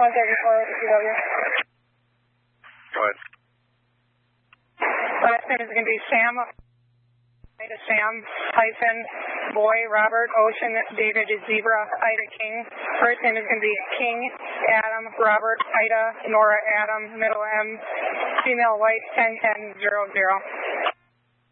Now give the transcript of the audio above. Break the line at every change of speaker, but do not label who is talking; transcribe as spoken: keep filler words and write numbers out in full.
one thirty-four with C W.
Go ahead.
Last name is going to be Sam, Ida Sam, hyphen, Boy, Robert, Ocean, David, Zebra, Ida King. First name is going to be King, Adam, Robert, Ida, Nora, Adam, middle M, female white, ten ten zero zero.